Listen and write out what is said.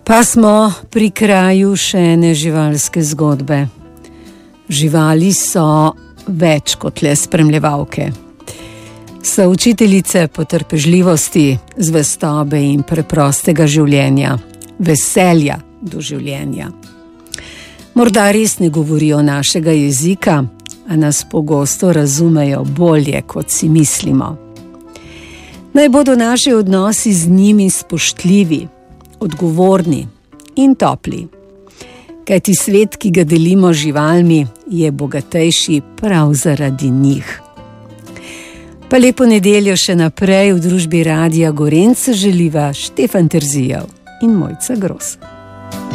Pa smo pri kraju še ene živalske zgodbe. Živali so več kot le spremljevalke. So učiteljice potrpežljivosti, zvestobe in preprostega življenja, veselja do življenja. Morda res ne govorijo našega jezika, a nas pogosto razumejo bolje, kot si mislimo. Naj bodo naši odnosi z njimi spoštljivi, odgovorni in topli. Kajti svet, ki ga delimo z živalmi, je bogatejši prav zaradi njih. Pa lepo nedeljo še naprej v družbi Radia Gorenc želiva Štefan Terzijev in Mojca Gros.